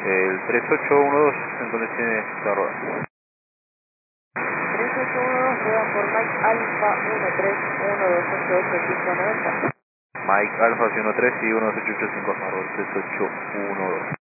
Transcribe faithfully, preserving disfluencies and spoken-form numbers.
El tres ocho uno dos, ¿en dónde tiene la rueda? tres ocho uno dos, rueda por Mike Alfa uno tres uno dos ocho ocho cinco nueve. Mike Alfa uno tres y uno dos ocho ocho cinco, arroba tres ocho uno dos.